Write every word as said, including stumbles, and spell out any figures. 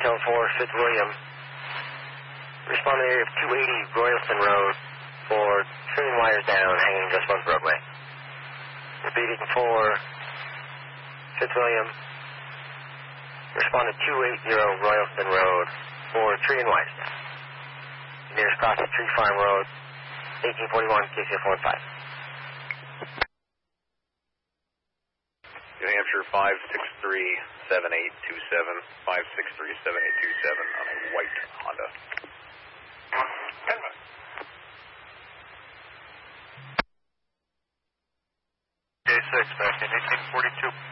Intel four, Fitzwilliam. Respond to the area of two eighty Royalston Road for trimming wires down, hanging just above Broadway. Repeating for Fitzwilliam. Respond to two eighty Royalston Road for tree and wires down. Nearest cross is Tree Farm Road, eighteen forty-one, K C F one five. New Hampshire five six three seven eight two seven, five six three seven eight two seven on a white Honda. K six, back in eighteen forty-two.